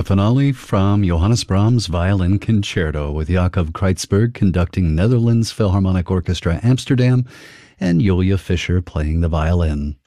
the finale from Johannes Brahms' Violin Concerto with Jakob Kreitzberg conducting Netherlands Philharmonic Orchestra Amsterdam and Julia Fischer playing the violin.